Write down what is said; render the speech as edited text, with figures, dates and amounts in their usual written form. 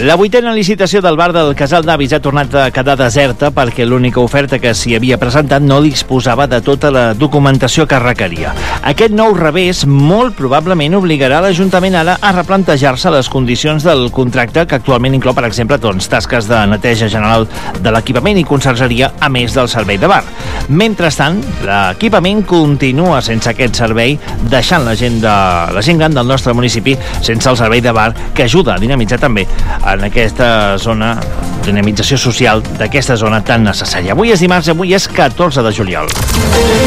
La 8a licitació del bar del Casal d'Avis ha tornat a quedar deserta perquè l'única oferta que s'hi havia presentat no disposava de tota la documentació que requeria. Aquest nou revés molt probablement obligarà l'Ajuntament ara a replantejar-se les condicions del contracte, que actualment inclou, per exemple, tasques de neteja general de l'equipament i consergeria, a més del servei de bar. Mentrestant, l'equipament continua sense aquest servei, deixant la gent gran del nostre municipi sense el servei de bar, que ajuda a dinamitzar també en aquesta zona, dinamització social d'aquesta zona tan necessària. Avui és dimarts, avui és 14 de juliol.